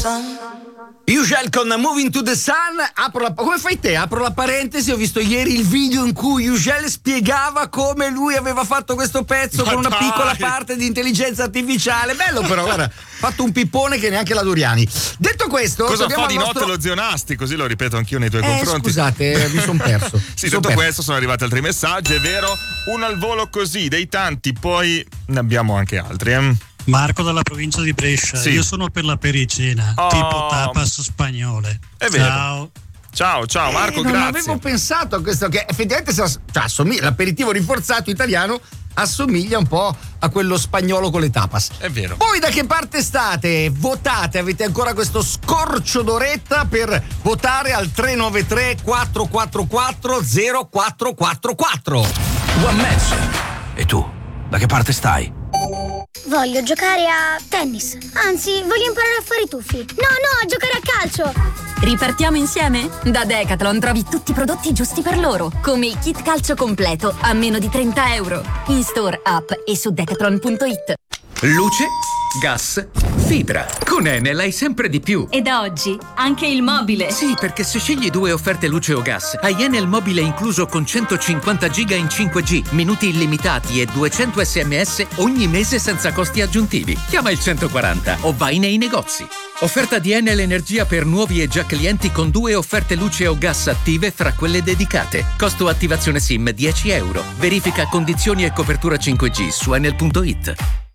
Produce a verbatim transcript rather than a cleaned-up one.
sun. Usual con Moving to the Sun. Apro la, come fai te? Apro la parentesi. Ho visto ieri il video in cui Usual spiegava come lui aveva fatto questo pezzo Ma con una dai! piccola parte di intelligenza artificiale. Bello però, guarda, fatto un pippone che neanche la Duriani. Detto questo, Cosa torniamo fa al di nostro... notte lo zio Nasti? Così lo ripeto anch'io nei tuoi Eh, confronti. scusate, mi son perso. Sì, Mi son detto perso. questo sono arrivati altri messaggi, è vero, uno al volo così, dei tanti, poi ne abbiamo anche altri. Eh. Marco dalla provincia di Brescia, Sì. io sono per la pericena, Oh. tipo tapas spagnole. È vero. Ciao. Ciao, ciao Marco, Eh, non grazie. avevo pensato a questo, che effettivamente si ass- cioè, assomiglia, l'aperitivo rinforzato italiano assomiglia un po' a quello spagnolo con le tapas. È vero. Voi da che parte state? Votate, avete ancora questo scorcio d'oretta per votare al tre nove tre quattro quattro quattro zero quattro quattro quattro. One Match. E tu, da che parte stai? Voglio giocare a tennis. Anzi, voglio imparare a fare i tuffi. No, no, a giocare a calcio. Ripartiamo insieme? Da Decathlon trovi tutti i prodotti giusti per loro, come il kit calcio completo a meno di trenta euro. In store, app e su decathlon punto it. Luce, gas, fibra. Con Enel hai sempre di più. E da oggi anche il mobile. Sì, perché se scegli due offerte luce o gas, hai Enel mobile incluso con centocinquanta giga in cinque G, minuti illimitati e duecento sms ogni mese senza costi aggiuntivi. Chiama il centoquaranta o vai nei negozi. Offerta di Enel Energia per nuovi e già clienti con due offerte luce o gas attive fra quelle dedicate. Costo attivazione SIM dieci euro. Verifica condizioni e copertura cinque G su enel punto it.